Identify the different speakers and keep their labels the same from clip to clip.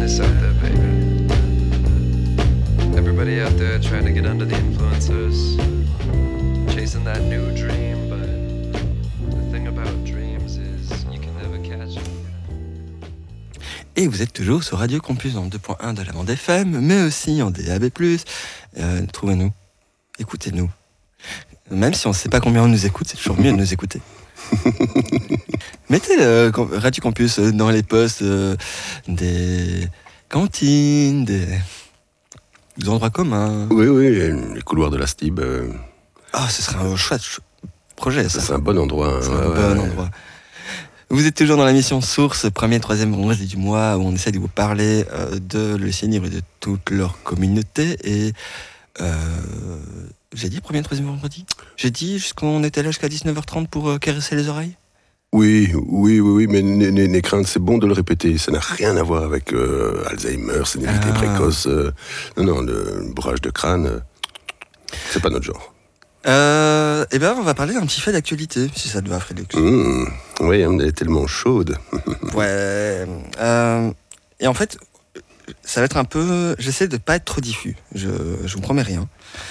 Speaker 1: madness out there, baby. Everybody out there trying to get under the influencers, chasing that new dream, but the thing about dreams is you can never catch them.
Speaker 2: Et vous êtes toujours sur Radio Campus en 2.1 de la bande FM, mais aussi en DAB+. Trouvez-nous, écoutez-nous. Même si on ne sait pas combien on nous écoute, c'est toujours mieux de nous écouter. Mettez Radio Campus dans les postes des cantines, des endroits communs.
Speaker 3: Oui, les couloirs de la STIB.
Speaker 2: Ce serait un chouette projet, ça.
Speaker 3: C'est un bon endroit.
Speaker 2: C'est un bon endroit. Vous êtes toujours dans la mission Source, premier et troisième vendredi du mois, où on essaie de vous parler de l'ECN Libre et de toute leur communauté. Et j'ai dit premier et troisième vendredi ? J'ai dit qu'on était là jusqu'à 19h30 pour caresser les oreilles ?
Speaker 3: Oui, mais n'aie crainte, c'est bon de le répéter. Ça n'a rien à voir avec Alzheimer, sénilité précoce. Non, le bourrage de crâne, c'est pas notre genre.
Speaker 2: On va parler d'un petit fait d'actualité, si ça te va, Frédéric.
Speaker 3: Oui, elle est tellement chaude.
Speaker 2: Ouais. Et en fait, ça va être un peu... J'essaie de pas être trop diffus. Je vous promets rien.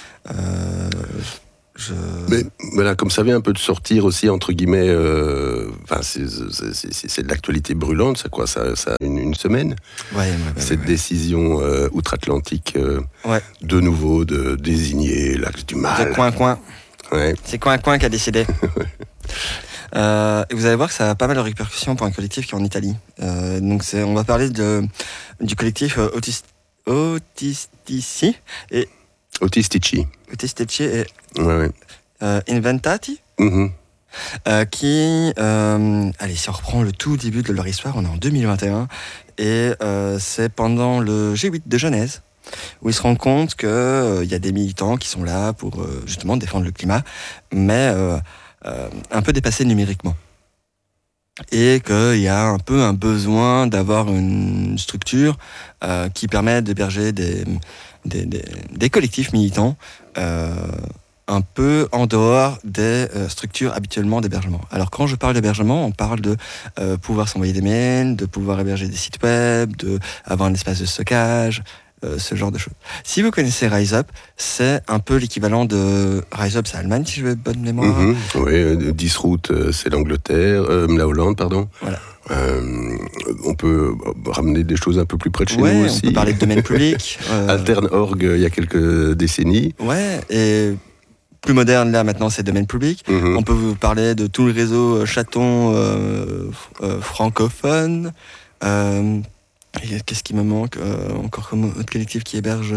Speaker 3: Mais voilà, comme ça vient un peu de sortir aussi, entre guillemets, c'est de l'actualité brûlante, ça quoi, ça a une semaine. Cette décision outre-Atlantique, de nouveau, de désigner l'axe du mal.
Speaker 2: C'est Coin. Ouais. C'est Coin qui a décidé. Et vous allez voir que ça a pas mal de répercussions pour un collectif qui est en Italie. On va parler du collectif Autistici et
Speaker 3: Autistici
Speaker 2: et Inventati, qui, si on reprend le tout début de leur histoire, on est en 2021, et c'est pendant le G8 de Genèse, où ils se rendent compte qu'il y a des militants qui sont là pour justement défendre le climat, mais un peu dépassés numériquement. Et qu'il y a un peu un besoin d'avoir une structure qui permet d'héberger des collectifs militants un peu en dehors des structures habituellement d'hébergement. Alors quand je parle d'hébergement, on parle de pouvoir s'envoyer des mails, de pouvoir héberger des sites web, d'avoir un espace de stockage, ce genre de choses. Si vous connaissez Rise Up, c'est un peu l'équivalent de... Rise Up, c'est Allemagne, si je veux bonne mémoire.
Speaker 3: Oui, 10 routes, c'est l'Angleterre, la Hollande, pardon.
Speaker 2: Voilà.
Speaker 3: On peut ramener des choses un peu plus près de chez nous aussi.
Speaker 2: On peut parler de domaine public.
Speaker 3: Altern.org, il y a quelques décennies.
Speaker 2: Ouais, et plus moderne, là, maintenant, c'est domaine public. On peut vous parler de tout le réseau chaton francophone. Qu'est-ce qui me manque encore comme autre collectif qui héberge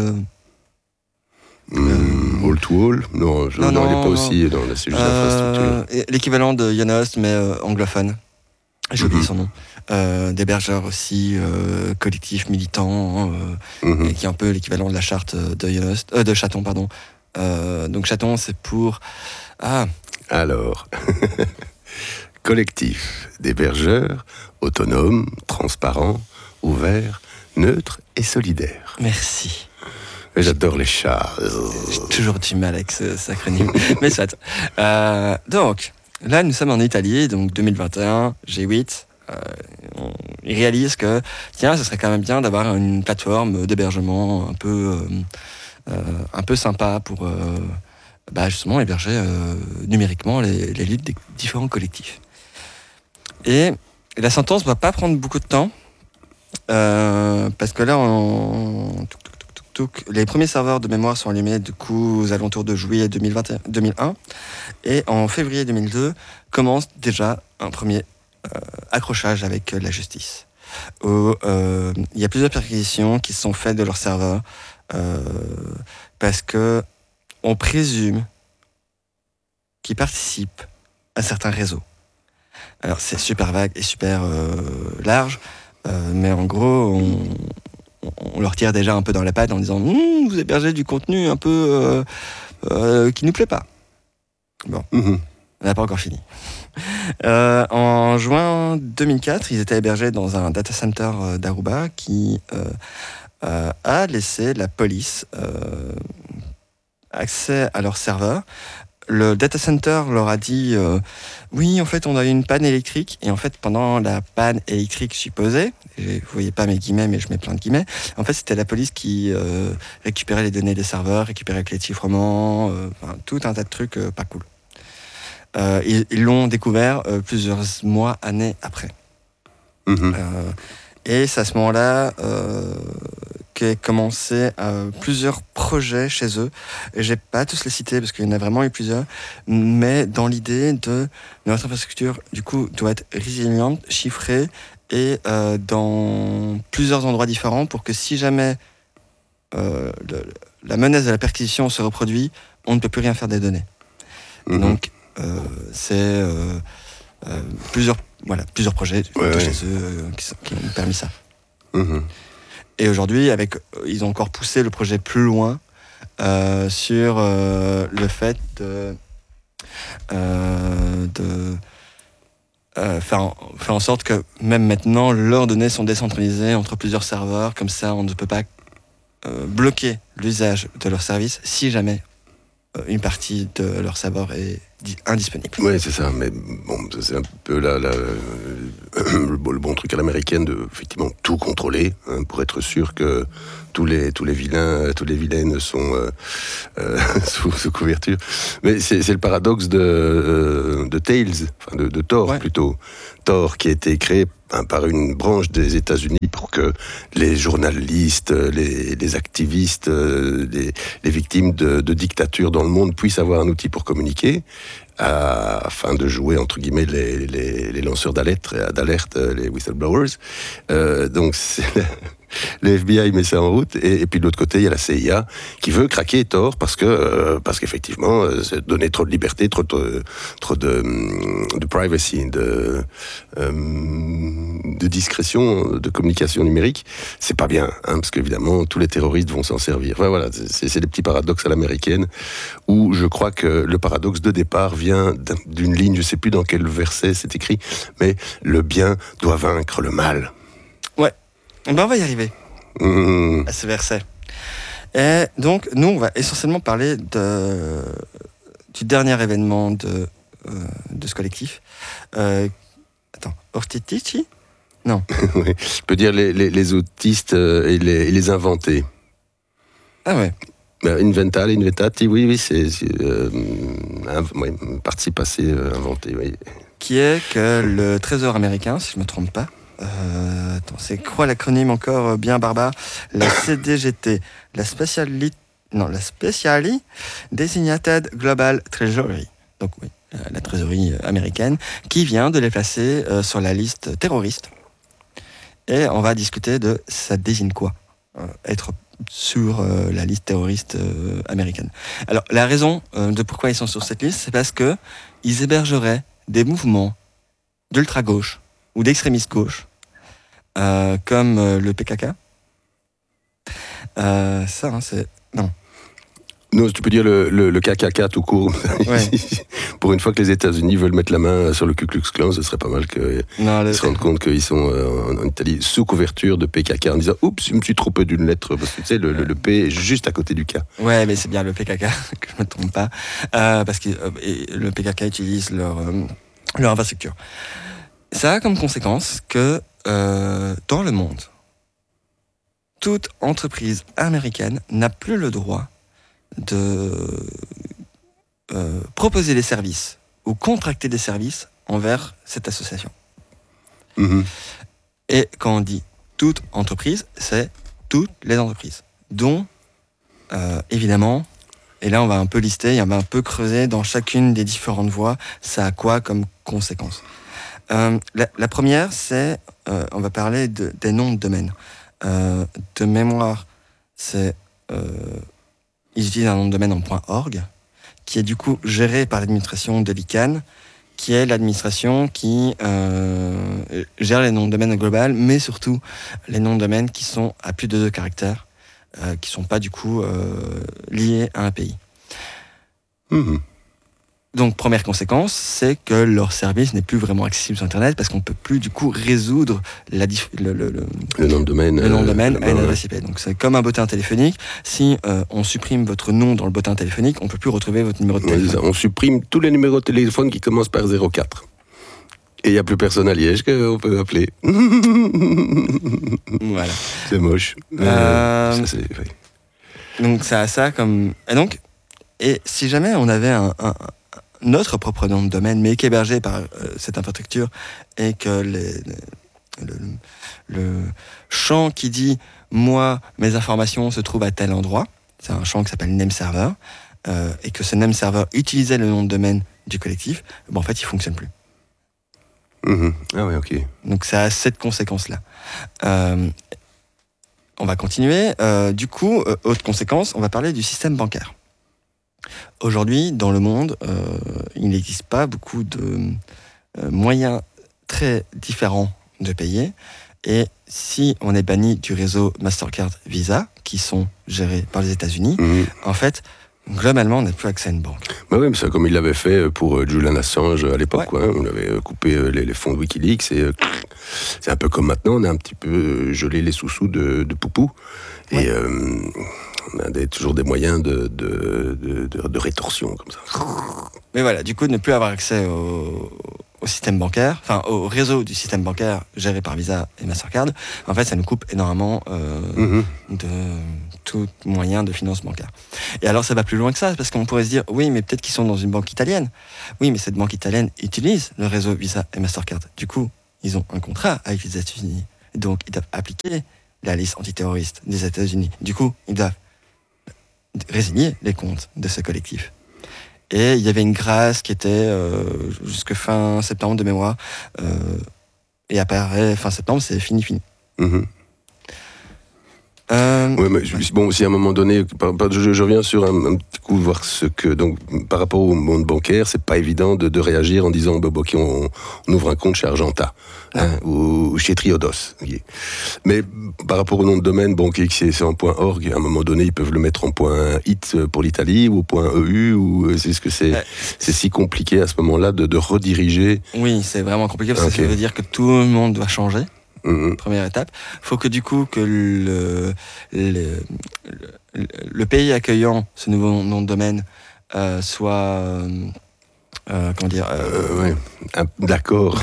Speaker 3: All to All. Non, il n'est pas aussi. Non, là, c'est juste l'infrastructure.
Speaker 2: L'équivalent de Yonost, mais anglophone. J'ai oublié son nom. D'hébergeurs aussi, collectifs militants, et qui est un peu l'équivalent de la charte de Chaton, pardon. Donc Chaton, c'est pour...
Speaker 3: Alors, collectif d'hébergeurs, autonomes, transparents, ouverts, neutres et solidaires.
Speaker 2: Merci.
Speaker 3: J'adore les chats.
Speaker 2: J'ai toujours du mal avec ce acronyme. Mais soit. Donc, là, nous sommes en Italie, donc 2021, G8. Ils réalisent que, ce serait quand même bien d'avoir une plateforme d'hébergement un peu sympa pour justement héberger numériquement les luttes des différents collectifs. Et la sentence ne va pas prendre beaucoup de temps, parce que là, les premiers serveurs de mémoire sont allumés du coup aux alentours de juillet 2001, et en février 2002 commence déjà un premier accrochage avec la justice. Où il y a plusieurs perquisitions qui sont faites de leurs serveurs parce que on présume qu'ils participent à certains réseaux. Alors c'est super vague et super large, mais en gros on leur tire déjà un peu dans la patte en disant vous hébergez du contenu un peu qui nous plaît pas. Bon, on n'a pas encore fini. En juin 2004, ils étaient hébergés dans un data center d'Aruba qui a laissé la police accès à leur serveur. Le data center leur a dit oui, en fait, on a eu une panne électrique. Et en fait, pendant la panne électrique supposée, Vous voyez pas mes guillemets, mais je mets plein de guillemets. En fait, c'était la police qui récupérait les données des serveurs, récupérait les clés de chiffrement, tout un tas de trucs pas cool. Ils l'ont découvert plusieurs mois, années après. Et c'est à ce moment-là qu'est commencé plusieurs projets chez eux. Et je n'ai pas tous les cités parce qu'il y en a vraiment eu plusieurs, mais dans l'idée de notre infrastructure, du coup, doit être résiliente, chiffrée et dans plusieurs endroits différents pour que si jamais la menace de la perquisition se reproduit, on ne peut plus rien faire des données. Et donc, c'est plusieurs projets chez eux qui ont permis ça. Et aujourd'hui, ils ont encore poussé le projet plus loin sur le fait de faire en sorte que même maintenant, leurs données sont décentralisées entre plusieurs serveurs. Comme ça, on ne peut pas bloquer l'usage de leurs services si jamais une partie de leur serveur est indisponible.
Speaker 3: Oui, c'est ça, mais bon, c'est un peu le bon truc à l'américaine de effectivement tout contrôler, pour être sûr que tous les vilaines sont sous couverture. Mais c'est le paradoxe de Tails, enfin de Tor plutôt. Tor qui a été créé par une branche des États-Unis pour que les journalistes, les activistes, les victimes de dictatures dans le monde puissent avoir un outil pour communiquer, afin de jouer entre guillemets les lanceurs d'alerte, les whistleblowers. Donc le FBI met ça en route, et puis de l'autre côté il y a la CIA qui veut craquer Tor parce qu'effectivement donner trop de liberté, trop de privacy, de discrétion, de communication numérique, c'est pas bien, parce qu'évidemment tous les terroristes vont s'en servir. Enfin, voilà, c'est des petits paradoxes à l'américaine, où je crois que le paradoxe de départ vient d'une ligne, je sais plus dans quel verset c'est écrit, mais le bien doit vaincre le mal.
Speaker 2: Ouais. On va y arriver à ce verset. Et donc, nous, on va essentiellement parler du dernier événement de ce collectif. Ortitici ? Non.
Speaker 3: Oui, je peux dire les autistes et les inventés.
Speaker 2: Ah ouais.
Speaker 3: Inventati, oui, c'est participe passé inventé, oui.
Speaker 2: Qui est que le Trésor américain, si je ne me trompe pas, c'est quoi l'acronyme encore bien barbare ? La CDGT, la Specially Designated Global Treasury. Donc oui, la trésorerie américaine, qui vient de les placer sur la liste terroriste. Et on va discuter de ça désigne quoi, être sur la liste terroriste américaine. Alors la raison de pourquoi ils sont sur cette liste, c'est parce que ils hébergeraient des mouvements d'ultra-gauche ou d'extrémistes gauche, comme le PKK. C'est... Non.
Speaker 3: Non, tu peux dire le KKK tout court.
Speaker 2: Ouais.
Speaker 3: Pour une fois que les États-Unis veulent mettre la main sur le Ku Klux Klan, ce serait pas mal qu'ils se rendent compte qu'ils sont en Italie sous couverture de PKK, en disant « Oups, je me suis trompé d'une lettre », parce que tu sais, le P est juste à côté du K.
Speaker 2: Ouais, mais c'est bien le PKK, que je me trompe pas, parce que le PKK utilise leur infrastructure. Ça a comme conséquence que dans le monde, toute entreprise américaine n'a plus le droit de proposer des services ou contracter des services envers cette association. Et quand on dit toute entreprise, c'est toutes les entreprises, dont évidemment, et là on va un peu lister, on va un peu creuser dans chacune des différentes voies, ça a quoi comme conséquence. La première, c'est, on va parler des noms de domaine. De mémoire, c'est... ils utilisent un nom de domaine en .org, qui est du coup géré par l'administration de l'ICANN, qui est l'administration qui gère les noms de domaine global, mais surtout les noms de domaine qui sont à plus de 2 caractères, qui ne sont pas du coup liés à un pays. Donc, première conséquence, c'est que leur service n'est plus vraiment accessible sur Internet parce qu'on ne peut plus, du coup, résoudre le
Speaker 3: nom de domaine,
Speaker 2: à une adresse IP. Donc, c'est comme un bottin téléphonique. Si on supprime votre nom dans le bottin téléphonique, on ne peut plus retrouver votre numéro de téléphone.
Speaker 3: On supprime tous les numéros de téléphone qui commencent par 04. Et il n'y a plus personne à Liège qu'on peut appeler.
Speaker 2: Voilà.
Speaker 3: C'est moche.
Speaker 2: Donc ça a ça comme... Et si jamais on avait notre propre nom de domaine, mais qui est hébergé par cette infrastructure, et que le champ qui dit « moi, mes informations se trouvent à tel endroit », c'est un champ qui s'appelle name server, et que ce name server utilisait le nom de domaine du collectif, en fait, il ne fonctionne plus.
Speaker 3: Ah ouais, ok.
Speaker 2: Donc ça a cette conséquence-là. On va continuer. Du coup, autre conséquence, on va parler du système bancaire. Aujourd'hui, dans le monde, il n'existe pas beaucoup de moyens très différents de payer. Et si on est banni du réseau Mastercard Visa, qui sont gérés par les États-Unis, en fait, globalement, on n'a plus accès à une banque.
Speaker 3: Bah oui, mais c'est comme il l'avait fait pour Julian Assange à l'époque. Ouais. On avait coupé les fonds de Wikileaks. Et c'est un peu comme maintenant, on a un petit peu gelé les sous-sous de Poupou. Ouais. Et on a toujours des moyens de rétorsion comme ça.
Speaker 2: Mais voilà, du coup, ne plus avoir accès au système bancaire, enfin au réseau du système bancaire géré par Visa et Mastercard, en fait, ça nous coupe énormément de tout moyen de finance bancaire. Et alors, ça va plus loin que ça, parce qu'on pourrait se dire, oui, mais peut-être qu'ils sont dans une banque italienne. Oui, mais cette banque italienne utilise le réseau Visa et Mastercard. Du coup, ils ont un contrat avec les États-Unis. Donc, ils doivent appliquer la liste antiterroriste des États-Unis. Du coup, ils doivent résilier les comptes de ce collectif. Et il y avait une grâce qui était jusque fin septembre de mémoire. Et après, fin septembre, c'est fini.
Speaker 3: Oui, mais bon, si à un moment donné, je reviens sur un petit coup, voir ce que, donc, par rapport au monde bancaire, c'est pas évident de réagir en disant, ok, on ouvre un compte chez Argenta, ou chez Triodos. Okay. Mais par rapport au nom de domaine, bon, c'est en .org, à un moment donné, ils peuvent le mettre en .it pour l'Italie, ou .eu, ou c'est ce que c'est si compliqué à ce moment-là de rediriger.
Speaker 2: Oui, c'est vraiment compliqué, parce que ça veut dire que tout le monde doit changer. Première étape. Il faut que du coup que le pays accueillant ce nouveau nom de domaine soit comment dire
Speaker 3: d'accord.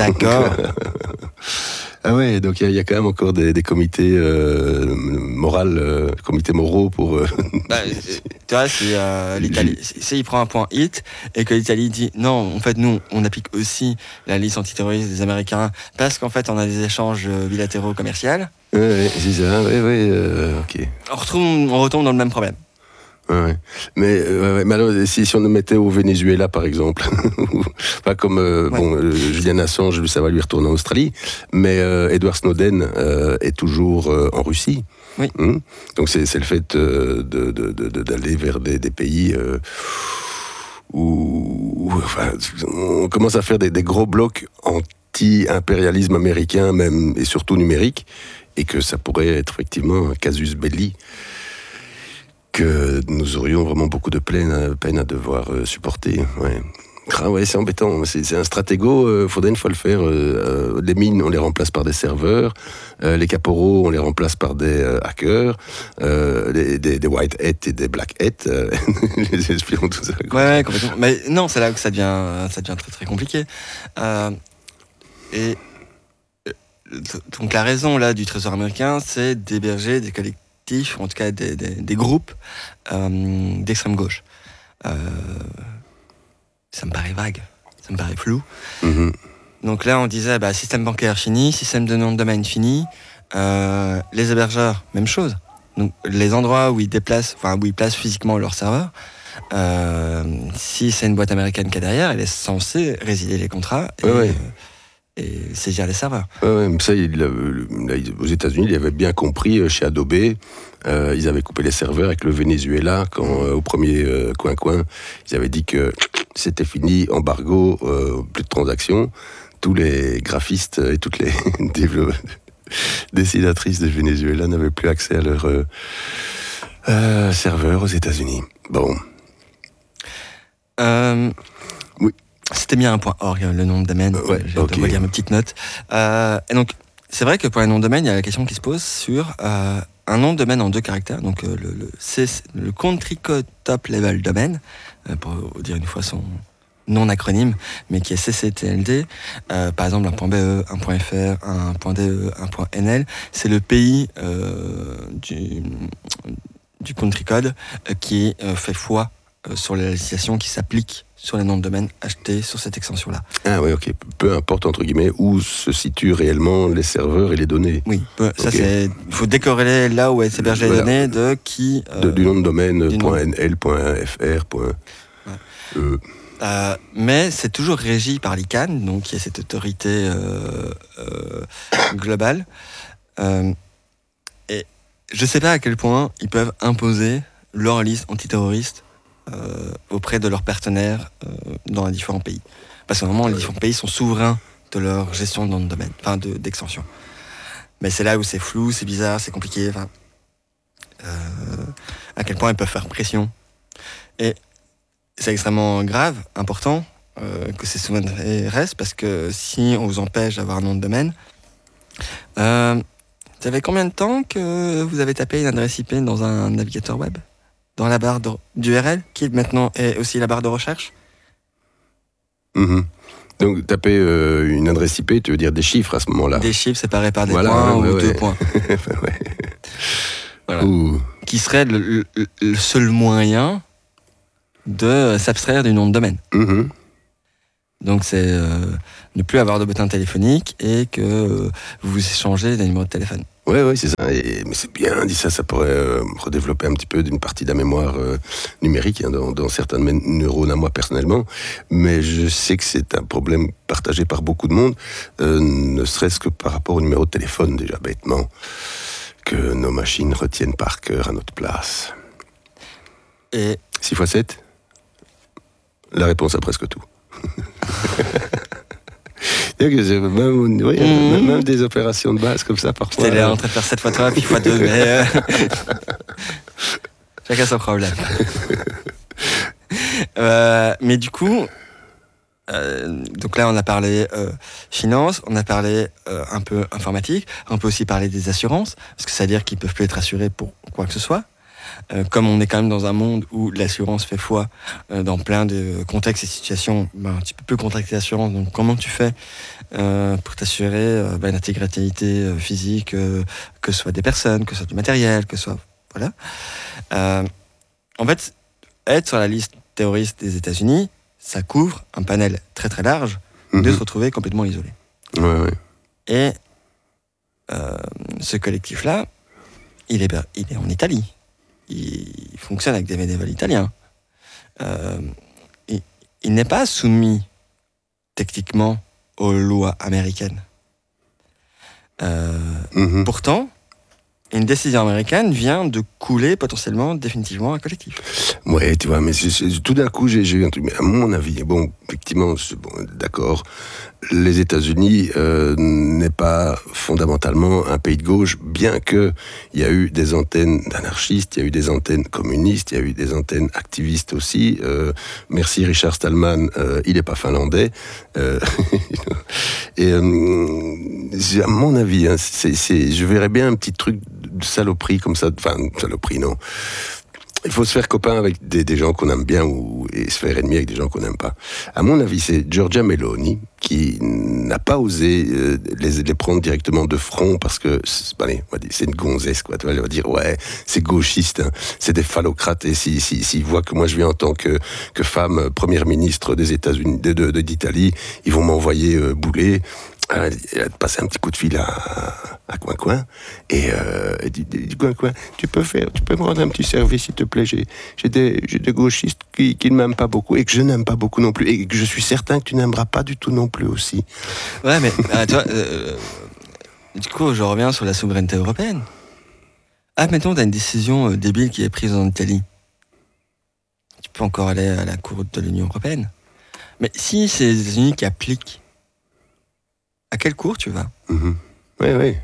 Speaker 3: Ah ouais, donc il y a quand même encore des comités comités moraux pour...
Speaker 2: tu vois, si l'Italie, si il prend un point hit et que l'Italie dit non, en fait nous on applique aussi la liste antiterroriste des Américains parce qu'en fait on a des échanges bilatéraux commerciaux.
Speaker 3: Ouais, c'est ça, ok.
Speaker 2: On retombe dans le même problème.
Speaker 3: Ouais. Mais alors, si on le mettait au Venezuela, par exemple, pas comme Julian Assange, ça va lui retourner en Australie, mais Edward Snowden est toujours en Russie.
Speaker 2: Oui.
Speaker 3: Donc c'est le fait d'aller vers des pays où on commence à faire des gros blocs anti-impérialisme américain, même et surtout numérique, et que ça pourrait être effectivement un casus belli que nous aurions vraiment beaucoup de peine à devoir supporter. Ouais. Ah ouais, c'est embêtant. C'est un stratégo, faudrait une fois le faire. Les mines, on les remplace par des serveurs. Les caporaux, on les remplace par des hackers. Des white hats et des black hats. Les espions, tout ça.
Speaker 2: Ouais, complètement. Mais non, c'est là que ça devient très très compliqué. Et donc la raison là du Trésor américain, c'est d'héberger des collectifs, en tout cas des groupes d'extrême gauche. Ça me paraît vague, ça me paraît flou. Donc là, on disait, système bancaire fini, système de nom de domaine fini, les hébergeurs, même chose. Donc les endroits où ils placent physiquement leur serveur, si c'est une boîte américaine qui est derrière, elle est censée résilier les contrats et saisir les serveurs.
Speaker 3: Ça, aux États-Unis, ils avaient bien compris, chez Adobe, ils avaient coupé les serveurs avec le Venezuela, quand au premier coin, ils avaient dit que c'était fini, embargo, plus de transactions. Tous les graphistes et toutes les dessinatrices de Venezuela n'avaient plus accès à leur serveur aux États-Unis. Bon. Oui.
Speaker 2: C'était bien un .org, le nom de domaine. Je vais relire mes petites notes. Et donc, c'est vrai que pour un nom de domaine, il y a la question qui se pose sur un nom de domaine en 2 caractères. Donc, le country code top level domaine, pour dire une fois non acronyme, mais qui est CCTLD. Par exemple, un .be, un .fr, un .de, un .nl, c'est le pays du country code qui fait foi sur la législation qui s'applique sur les noms de domaine achetés sur cette extension-là.
Speaker 3: Ah oui, ok. Peu importe, entre guillemets, où se situent réellement les serveurs et les données.
Speaker 2: Oui, ça c'est... Il faut décorréler là où est hébergées les données de qui...
Speaker 3: du nom de domaine, .nl, .fr,
Speaker 2: mais c'est toujours régi par l'ICANN, donc qui est cette autorité globale. Et je ne sais pas à quel point ils peuvent imposer leur liste antiterroriste auprès de leurs partenaires dans les différents pays. Parce que vraiment, les différents pays sont souverains de leur gestion de nom de domaine, enfin d'extension. Mais c'est là où c'est flou, c'est bizarre, c'est compliqué. À quel point ils peuvent faire pression. Et c'est extrêmement grave, important, que ces souveraintés restent, parce que si on vous empêche d'avoir un nom de domaine, ça fait combien de temps que vous avez tapé une adresse IP dans un navigateur web ? Dans la barre d'URL, qui maintenant est aussi la barre de recherche.
Speaker 3: Donc, taper une adresse IP, tu veux dire des chiffres à ce moment-là.
Speaker 2: Des chiffres séparés par des points ou 2 points. Voilà. Qui serait le seul moyen de s'abstraire du nom de domaine. Donc, c'est ne plus avoir de bottin téléphonique et que vous échangez des numéros de téléphone.
Speaker 3: Oui, c'est ça. Mais c'est bien dit ça. Ça pourrait redévelopper un petit peu d'une partie de la mémoire numérique dans certains neurones à moi personnellement. Mais je sais que c'est un problème partagé par beaucoup de monde, ne serait-ce que par rapport au numéro de téléphone, déjà bêtement, que nos machines retiennent par cœur à notre place.
Speaker 2: Et
Speaker 3: 6 x 7 ? La réponse à presque tout. Même des opérations de base comme ça parfois.
Speaker 2: J'étais en train de faire 7 x 3 puis x 2, mais chacun son problème. Mais du coup, donc là on a parlé finance, on a parlé un peu informatique, on peut aussi parler des assurances, parce que ça veut dire qu'ils peuvent plus être assurés pour quoi que ce soit. Comme on est quand même dans un monde où l'assurance fait foi dans plein de contextes et situations, tu peux plus contracter l'assurance. Donc comment tu fais pour t'assurer l'intégrité physique, que ce soit des personnes, que ce soit du matériel, que ce soit... Voilà. En fait, être sur la liste terroriste des États-Unis, ça couvre un panel très très large de se retrouver complètement isolé.
Speaker 3: Ouais.
Speaker 2: Et ce collectif-là, il est en Italie. Il fonctionne avec des bénévoles italiens. Il n'est pas soumis techniquement aux lois américaines. Pourtant, une décision américaine vient de couler potentiellement définitivement un collectif.
Speaker 3: Ouais, tu vois, mais tout d'un coup, j'ai eu un truc. Mais à mon avis, bon, effectivement, d'accord, les États-Unis n'est pas fondamentalement un pays de gauche, bien que il y a eu des antennes d'anarchistes, il y a eu des antennes communistes, il y a eu des antennes activistes aussi. Merci Richard Stallman, il n'est pas finlandais. Et à mon avis, hein, je verrais bien un petit truc de saloperie comme ça, enfin saloperie non. Il faut se faire copain avec des gens qu'on aime bien et se faire ennemi avec des gens qu'on n'aime pas. À mon avis, c'est Giorgia Meloni qui n'a pas osé les prendre directement de front parce que, allez, on va dire, c'est une gonzesse, quoi. Tu vois, elle va dire, ouais, c'est gauchiste, hein, c'est des phallocrates. Et s'ils voient que moi je viens en tant que femme première ministre des États-Unis, d'Italie, ils vont m'envoyer bouler. Elle a passé un petit coup de fil à Coin et dit Coin, tu peux me rendre un petit service s'il te plaît, j'ai des gauchistes qui ne m'aiment pas beaucoup et que je n'aime pas beaucoup non plus et que je suis certain que tu n'aimeras pas du tout non plus aussi.
Speaker 2: Ouais, mais tu vois, du coup je reviens sur la souveraineté européenne. Mettons t'as une décision débile qui est prise en Italie, tu peux encore aller à la cour de l'Union européenne, mais si c'est les États-Unis qui appliquent, à quelle cour tu vas?
Speaker 3: Oui.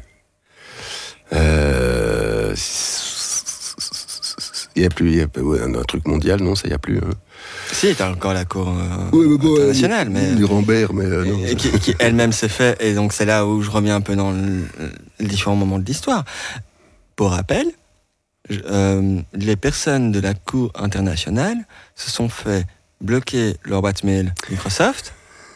Speaker 3: Il n'y a plus un truc mondial, non, ça il n'y a plus. Hein.
Speaker 2: Si, t'as encore la cour internationale, mais
Speaker 3: Nuremberg, mais non.
Speaker 2: Qui elle-même s'est fait, et donc c'est là où je reviens un peu dans les différents moments de l'histoire. Pour rappel, les personnes de la cour internationale se sont fait bloqué leur boîte mail Microsoft.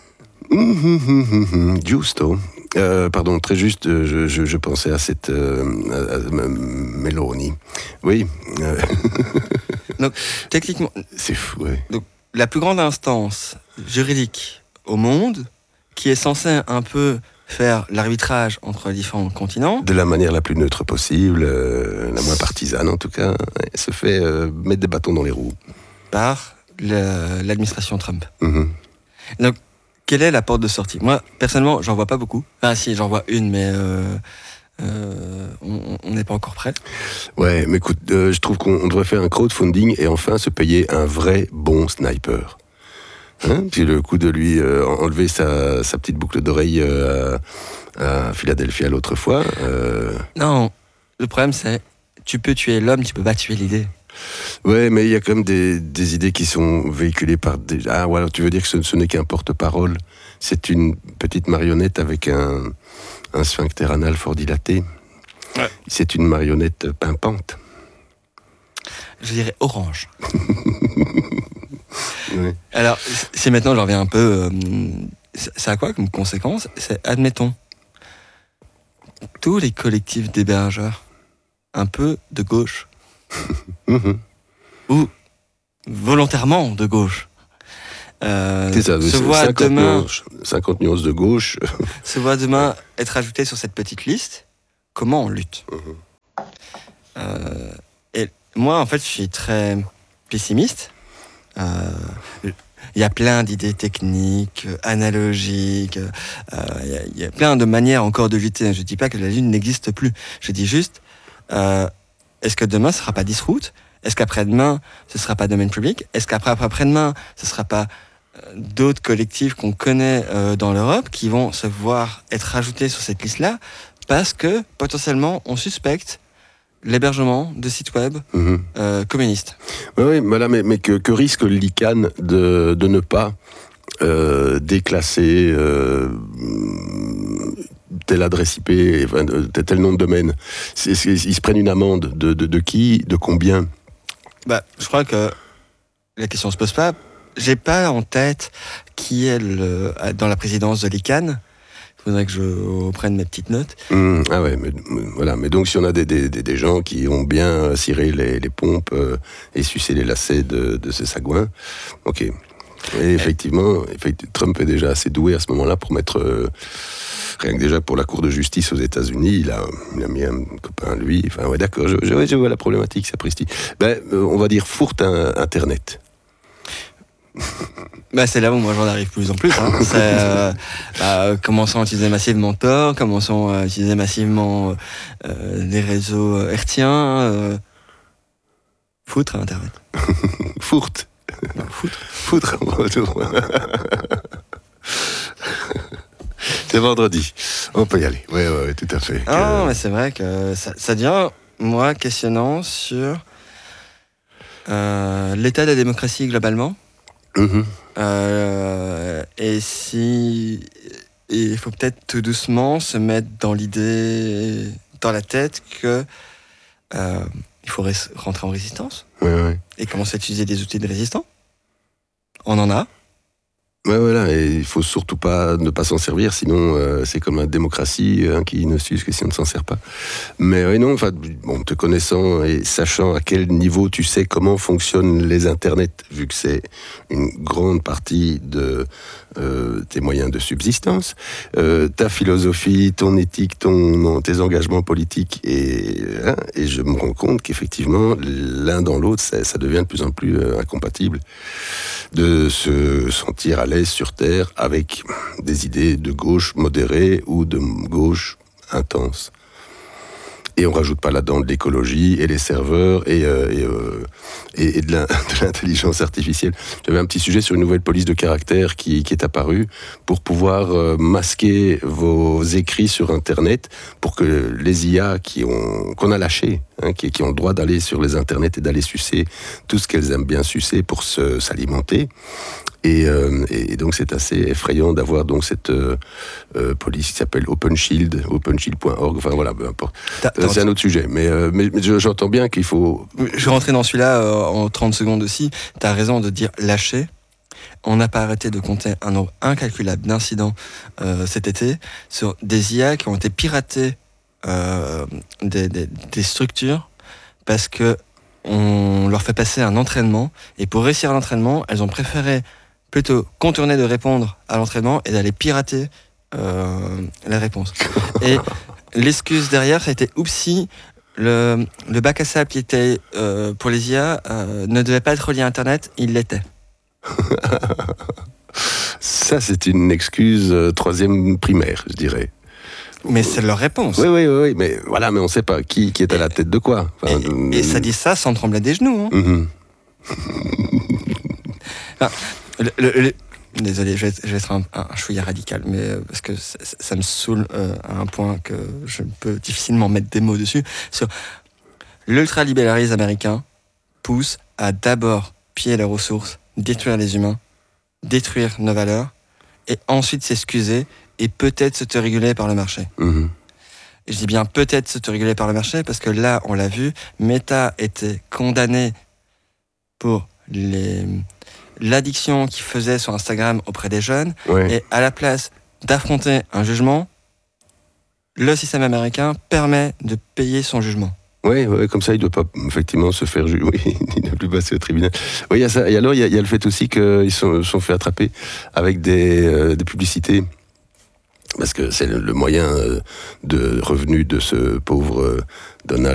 Speaker 3: Giusto. Pardon, très juste, je pensais à cette Meloni. Oui.
Speaker 2: Donc, techniquement...
Speaker 3: C'est fou, oui.
Speaker 2: Donc, la plus grande instance juridique au monde, qui est censée un peu faire l'arbitrage entre les différents continents...
Speaker 3: De la manière la plus neutre possible, la moins partisane en tout cas, se fait mettre des bâtons dans les roues. Par
Speaker 2: l'administration Trump. Donc, quelle est la porte de sortie ? Moi, personnellement, j'en vois pas beaucoup. Enfin, si, j'en vois une, mais on n'est pas encore prêt.
Speaker 3: Ouais, mais écoute, je trouve qu'on devrait faire un crowdfunding et enfin se payer un vrai bon sniper. Puis le coup de lui enlever sa petite boucle d'oreille à Philadelphia l'autre fois.
Speaker 2: Non, le problème c'est, tu peux tuer l'homme, tu peux pas tuer l'idée.
Speaker 3: Ouais, mais il y a quand même des idées qui sont véhiculées par des... Ah, voilà, tu veux dire que ce n'est qu'un porte-parole. C'est une petite marionnette avec un sphincter anal fort dilaté. Ouais. C'est une marionnette pimpante.
Speaker 2: Je dirais orange. Ouais. Alors, si maintenant j'en reviens un peu... ça a quoi comme conséquence ? C'est, admettons, tous les collectifs d'hébergeurs, un peu de gauche, ou volontairement de gauche,
Speaker 3: c'est ça, se voit demain 50 nuances de gauche
Speaker 2: se voit demain être ajouté sur cette petite liste. Comment on lutte ? Et moi en fait je suis très pessimiste. Il y a plein d'idées techniques, analogiques, il y a plein de manières encore de lutter. Je dis pas que la Lune n'existe plus, je dis juste est-ce que demain ce sera pas 10 routes ? Est-ce qu'après-demain ce sera pas domaine public ? Est-ce qu'après-demain ce sera pas d'autres collectifs qu'on connaît dans l'Europe qui vont se voir être ajoutés sur cette liste-là parce que potentiellement on suspecte l'hébergement de sites web communistes.
Speaker 3: Oui, voilà, mais que risque l'ICANN de ne pas déclasser telle adresse IP, enfin, tel nom de domaine. Ils se prennent une amende de qui ? De combien ?
Speaker 2: Je crois que la question se pose pas. J'ai pas en tête qui est dans la présidence de l'ICANN. Il faudrait que je prenne mes petites notes.
Speaker 3: Ah ouais, mais voilà. Mais donc si on a des gens qui ont bien ciré les pompes et sucé les lacets de ces sagouins, ok. Et effectivement, Trump est déjà assez doué à ce moment-là pour mettre... rien que déjà pour la Cour de justice aux États-Unis, il a mis un copain à lui. Enfin, ouais, d'accord, je vois la problématique, sapristi. On va dire fourte Internet.
Speaker 2: C'est là où moi j'en arrive plus en plus. Commençons à utiliser massivement Tor, commençons à utiliser massivement les réseaux hertziens. Foutre Internet.
Speaker 3: Fourte.
Speaker 2: Non, foutre.
Speaker 3: Foutre en retour. C'est vendredi. On peut y aller. Oui, tout à fait.
Speaker 2: Mais c'est vrai que ça devient, moi, questionnant sur l'état de la démocratie globalement. Et si il faut peut-être tout doucement se mettre dans l'idée, dans la tête que il faut rentrer en résistance.
Speaker 3: Ouais.
Speaker 2: Et commencer à utiliser des outils de résistance. On en a.
Speaker 3: Ouais, voilà, et il faut surtout ne pas s'en servir, sinon c'est comme la démocratie qui ne s'use que si on ne s'en sert pas. Mais non, enfin, te connaissant et sachant à quel niveau tu sais comment fonctionnent les internets, vu que c'est une grande partie de tes moyens de subsistance, ta philosophie, ton éthique, tes engagements politiques, et je me rends compte qu'effectivement, l'un dans l'autre, ça devient de plus en plus incompatible de se sentir à l'aise sur Terre avec des idées de gauche modérée ou de gauche intense. Et on rajoute pas là-dedans de l'écologie et les serveurs et de l'intelligence artificielle. J'avais un petit sujet sur une nouvelle police de caractère qui est apparue pour pouvoir masquer vos écrits sur Internet pour que les IA qu'on a lâchés, qui ont le droit d'aller sur les Internets et d'aller sucer tout ce qu'elles aiment bien sucer pour s'alimenter. Et donc c'est assez effrayant d'avoir donc cette police qui s'appelle OpenShield, openshield.org, enfin voilà, peu importe. C'est un autre sujet, mais j'entends bien qu'il faut...
Speaker 2: Je vais rentrer dans celui-là en 30 secondes aussi. Tu as raison de dire lâcher. on n'a pas arrêté de compter un nombre incalculable d'incidents cet été sur des IA qui ont été piratées des structures parce que on leur fait passer un entraînement, et pour réussir l'entraînement, elles ont préféré plutôt contourner de répondre à l'entraînement et d'aller pirater les réponses. Et l'excuse derrière, ça a été oupsie, le bac à sable qui était pour les IA ne devait pas être relié à Internet, il l'était.
Speaker 3: Ça, c'est une excuse 3e primaire, je dirais.
Speaker 2: Mais c'est leur réponse.
Speaker 3: Oui, mais voilà, mais on ne sait pas qui est à la tête de quoi. Enfin,
Speaker 2: et ça dit ça sans trembler des genoux. Hein. Enfin, désolé, je vais être un chouïa radical, mais parce que ça me saoule à un point que je peux difficilement mettre des mots dessus. Sur l'ultralibéralisme américain pousse à d'abord piller les ressources, détruire les humains, détruire nos valeurs, et ensuite s'excuser et peut-être s'autoréguler par le marché. Et je dis bien peut-être s'autoréguler par le marché parce que là, on l'a vu, Meta était condamné pour l'addiction qu'il faisait sur Instagram auprès des jeunes. Et à la place d'affronter un jugement, le système américain permet de payer son jugement.
Speaker 3: Oui, comme ça, il ne doit pas effectivement se faire juger. Oui, il n'a plus passé au tribunal. Oui, il y a ça. Et alors, il y a le fait aussi qu'ils sont fait attraper avec des publicités. Parce que c'est le moyen de revenu de ce pauvre Donald